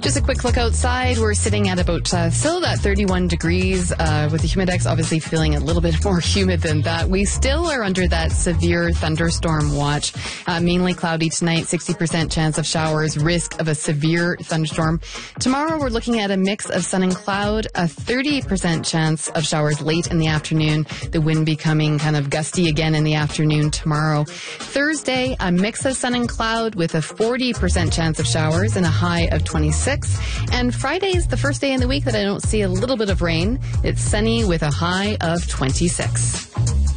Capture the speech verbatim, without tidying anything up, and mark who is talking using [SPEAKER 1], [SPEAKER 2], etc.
[SPEAKER 1] Just a quick look outside. We're sitting at about uh, still at thirty-one degrees uh, with the humidex obviously feeling a little bit more humid than that. We still are under that severe thunderstorm watch. Uh, mainly cloudy tonight, sixty percent chance of showers, risk of a severe thunderstorm. Tomorrow we're looking at a mix of sun and cloud, a thirty percent chance of showers late in the afternoon. The wind becoming kind of gusty again in the afternoon tomorrow. Thursday, a mix of sun and cloud with a forty percent chance of showers and a high of twenty-six. And Friday is the first day in the week that I don't see a little bit of rain. It's sunny with a high of twenty-six.